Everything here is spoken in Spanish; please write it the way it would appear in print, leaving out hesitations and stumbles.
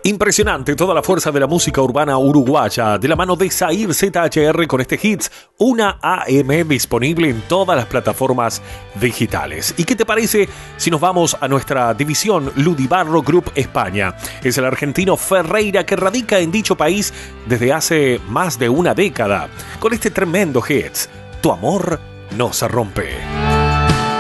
Impresionante toda la fuerza de la música urbana uruguaya, de la mano de Zair ZHR con este hits, Una AM, disponible en todas las plataformas digitales. ¿Y qué te parece si nos vamos a nuestra división Ludibarro Group España? Es el argentino Ferreira, que radica en dicho país desde hace más de una década, con este tremendo hits, Tu amor no se rompe.